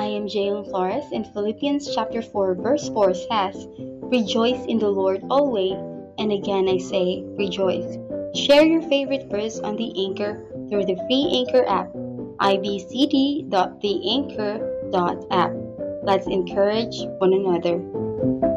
I am Jayon Flores, and Philippians chapter 4 verse 4 says, "Rejoice in the Lord always, and again I say, rejoice." Share your favorite verse on the Anchor through the free Anchor app, ibcd.theanchor.app. Let's encourage one another.